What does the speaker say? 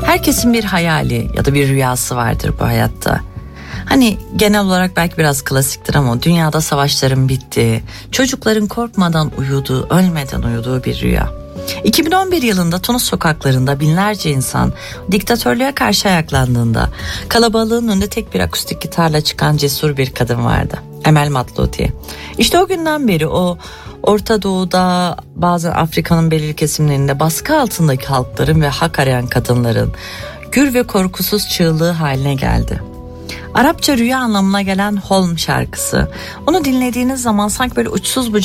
Herkesin bir hayali ya da bir rüyası vardır bu hayatta. Hani genel olarak belki biraz klasiktir ama dünyada savaşların bittiği, çocukların korkmadan uyuduğu, ölmeden uyuduğu bir rüya. 2011 yılında Tunus sokaklarında binlerce insan diktatörlüğe karşı ayaklandığında kalabalığın önünde tek bir akustik gitarla çıkan cesur bir kadın vardı. Emel Matlouti. İşte o günden beri o Orta Doğu'da, bazen Afrika'nın belirli kesimlerinde baskı altındaki halkların ve hak arayan kadınların gür ve korkusuz çığlığı haline geldi. Arapça rüya anlamına gelen Holm şarkısı. Onu dinlediğiniz zaman sanki böyle uçsuz bucaksız